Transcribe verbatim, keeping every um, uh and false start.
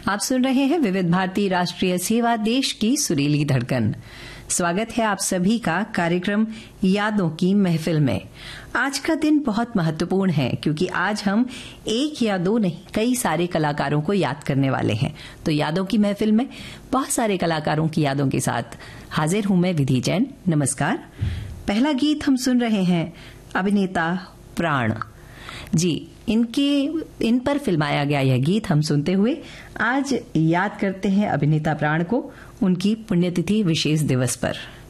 आप सुन रहे हैं विविध भारती राष्ट्रीय सेवा, देश की सुरीली धड़कन। स्वागत है आप सभी का कार्यक्रम यादों की महफिल में। आज का दिन बहुत महत्वपूर्ण है क्योंकि आज हम एक या दो नहीं कई सारे कलाकारों को याद करने वाले हैं। तो यादों की महफिल में बहुत सारे कलाकारों की यादों के साथ हाजिर हूं मैं विधि जैन। नमस्कार। पहला गीत हम सुन रहे हैं अभिनेता प्राण जी, इनके इन पर फिल्माया गया यह गीत हम सुनते हुए आज याद करते हैं अभिनेता प्राण को उनकी पुण्यतिथि विशेष दिवस पर।